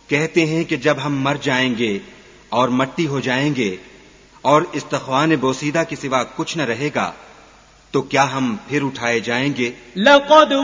कहते हैं कि जब हम मर जाएंगे और मट्टी हो जाएंगे और इस्तख्वान बोसीदा के सिवा कुछ न रहेगा तो क्या हम फिर उठाए जाएंगे।